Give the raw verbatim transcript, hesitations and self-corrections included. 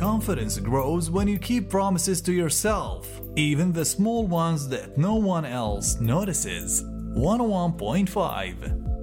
Confidence grows when you keep promises to yourself, even the small ones that no one else notices. one oh one point five